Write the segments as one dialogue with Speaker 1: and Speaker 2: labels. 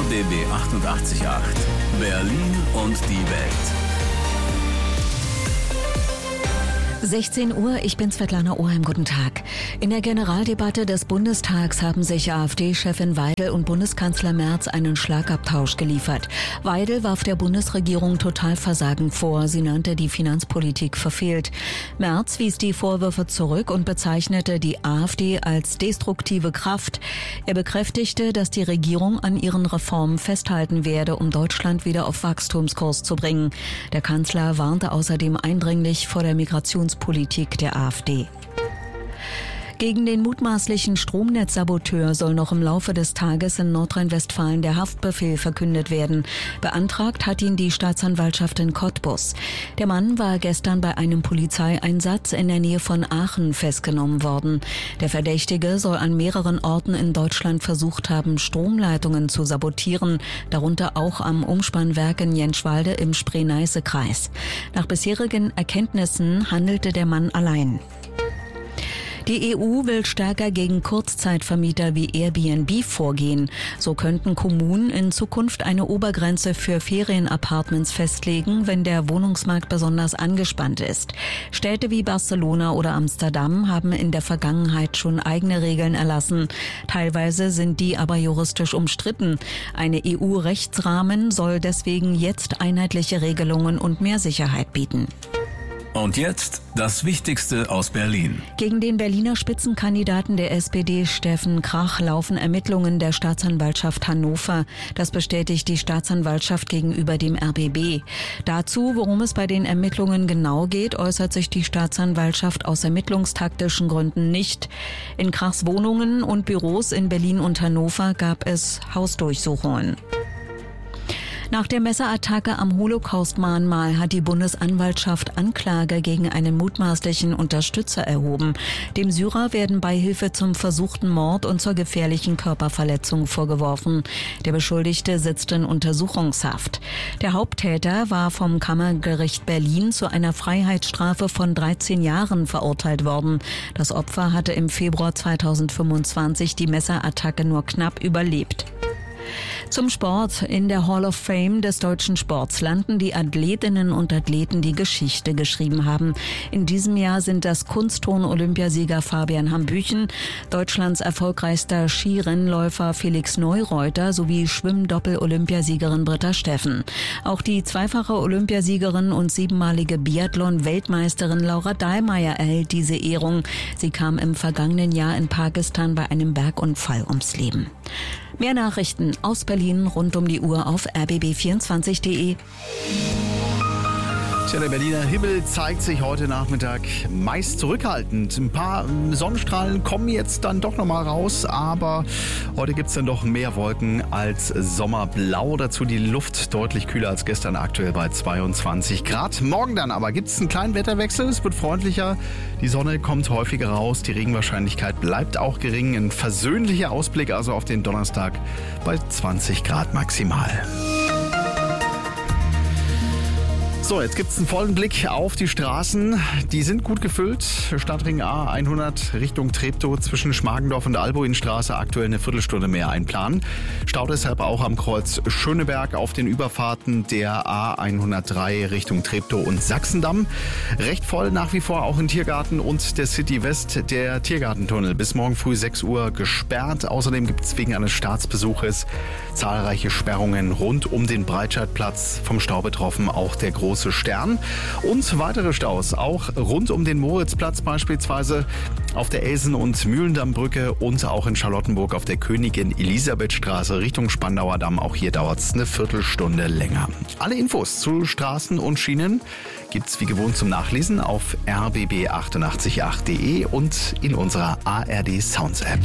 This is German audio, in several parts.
Speaker 1: RBB 88.8 Berlin und die Welt.
Speaker 2: 16 Uhr, ich bin Svetlana Oheim, guten Tag. In der Generaldebatte des Bundestags haben sich AfD-Chefin Weidel und Bundeskanzler Merz einen Schlagabtausch geliefert. Weidel warf der Bundesregierung Totalversagen vor. Sie nannte die Finanzpolitik verfehlt. Merz wies die Vorwürfe zurück und bezeichnete die AfD als destruktive Kraft. Er bekräftigte, dass die Regierung an ihren Reformen festhalten werde, um Deutschland wieder auf Wachstumskurs zu bringen. Der Kanzler warnte außerdem eindringlich vor der Migrationspolitik der AfD. Gegen den mutmaßlichen Stromnetzsaboteur soll noch im Laufe des Tages in Nordrhein-Westfalen der Haftbefehl verkündet werden. Beantragt hat ihn die Staatsanwaltschaft in Cottbus. Der Mann war gestern bei einem Polizeieinsatz in der Nähe von Aachen festgenommen worden. Der Verdächtige soll an mehreren Orten in Deutschland versucht haben, Stromleitungen zu sabotieren, darunter auch am Umspannwerk in Jenschwalde im Spree-Neiße-Kreis. Nach bisherigen Erkenntnissen handelte der Mann allein. Die EU will stärker gegen Kurzzeitvermieter wie Airbnb vorgehen. So könnten Kommunen in Zukunft eine Obergrenze für Ferienapartments festlegen, wenn der Wohnungsmarkt besonders angespannt ist. Städte wie Barcelona oder Amsterdam haben in der Vergangenheit schon eigene Regeln erlassen. Teilweise sind die aber juristisch umstritten. Eine EU-Rechtsrahmen soll deswegen jetzt einheitliche Regelungen und mehr Sicherheit bieten.
Speaker 1: Und jetzt das Wichtigste aus Berlin.
Speaker 2: Gegen den Berliner Spitzenkandidaten der SPD, Steffen Krach, laufen Ermittlungen der Staatsanwaltschaft Hannover. Das bestätigt die Staatsanwaltschaft gegenüber dem RBB. Dazu, worum es bei den Ermittlungen genau geht, äußert sich die Staatsanwaltschaft aus ermittlungstaktischen Gründen nicht. In Krachs Wohnungen und Büros in Berlin und Hannover gab es Hausdurchsuchungen. Nach der Messerattacke am Holocaust-Mahnmal hat die Bundesanwaltschaft Anklage gegen einen mutmaßlichen Unterstützer erhoben. Dem Syrer werden Beihilfe zum versuchten Mord und zur gefährlichen Körperverletzung vorgeworfen. Der Beschuldigte sitzt in Untersuchungshaft. Der Haupttäter war vom Kammergericht Berlin zu einer Freiheitsstrafe von 13 Jahren verurteilt worden. Das Opfer hatte im Februar 2025 die Messerattacke nur knapp überlebt. Zum Sport. In der Hall of Fame des deutschen Sports landen die Athletinnen und Athleten, die Geschichte geschrieben haben. In diesem Jahr sind das Kunstturn-Olympiasieger Fabian Hambüchen, Deutschlands erfolgreichster Skirennläufer Felix Neureuter sowie Schwimmdoppel-Olympiasiegerin Britta Steffen. Auch die zweifache Olympiasiegerin und 7-malige Biathlon-Weltmeisterin Laura Dahlmeier erhält diese Ehrung. Sie kam im vergangenen Jahr in Pakistan bei einem Bergunfall ums Leben. Mehr Nachrichten aus Berlin rund um die Uhr auf rbb24.de.
Speaker 3: Tja, der Berliner Himmel zeigt sich heute Nachmittag meist zurückhaltend. Ein paar Sonnenstrahlen kommen jetzt dann doch nochmal raus, aber heute gibt es dann doch mehr Wolken als Sommerblau. Dazu die Luft deutlich kühler als gestern, aktuell bei 22 Grad. Morgen dann aber gibt es einen kleinen Wetterwechsel, es wird freundlicher, die Sonne kommt häufiger raus, die Regenwahrscheinlichkeit bleibt auch gering. Ein versöhnlicher Ausblick also auf den Donnerstag bei 20 Grad maximal. So, jetzt gibt's einen vollen Blick auf die Straßen. Die sind gut gefüllt. Stadtring A100 Richtung Treptow zwischen Schmargendorf und Albuinstraße aktuell eine Viertelstunde mehr einplanen. Stau deshalb auch am Kreuz Schöneberg auf den Überfahrten der A103 Richtung Treptow und Sachsendamm. Recht voll nach wie vor auch im Tiergarten und der City West. Der Tiergartentunnel bis morgen früh 6 Uhr gesperrt. Außerdem gibt's wegen eines Staatsbesuches zahlreiche Sperrungen rund um den Breitscheidplatz. Vom Stau betroffen auch der große Stern und weitere Staus auch rund um den Moritzplatz, beispielsweise auf der Elsen- und Mühlendammbrücke und auch in Charlottenburg auf der Königin-Elisabeth-Straße Richtung Spandauer Damm. Auch hier dauert es eine Viertelstunde länger. Alle Infos zu Straßen und Schienen gibt's wie gewohnt zum Nachlesen auf rbb888.de und in unserer ARD Sounds App.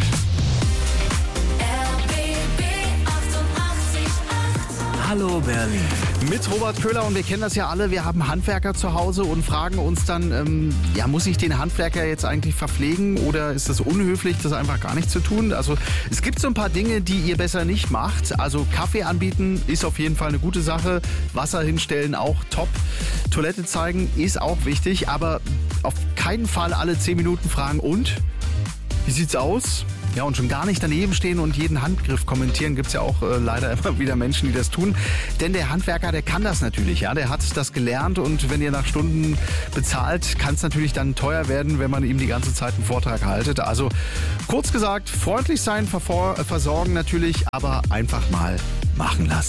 Speaker 1: Hallo Berlin.
Speaker 3: Mit Robert Köhler, und wir kennen das ja alle, wir haben Handwerker zu Hause und fragen uns dann, muss ich den Handwerker jetzt eigentlich verpflegen oder ist das unhöflich, das einfach gar nicht zu tun? Also es gibt so ein paar Dinge, die ihr besser nicht macht. Also Kaffee anbieten ist auf jeden Fall eine gute Sache, Wasser hinstellen auch top, Toilette zeigen ist auch wichtig, aber auf keinen Fall alle 10 Minuten fragen, und? Wie sieht's aus? Ja, und schon gar nicht daneben stehen und jeden Handgriff kommentieren. Gibt es ja auch leider immer wieder Menschen, die das tun. Denn der Handwerker, der kann das natürlich. Ja, der hat das gelernt und wenn ihr nach Stunden bezahlt, kann es natürlich dann teuer werden, wenn man ihm die ganze Zeit einen Vortrag haltet. Also kurz gesagt, freundlich sein, versorgen natürlich, aber einfach mal machen lassen.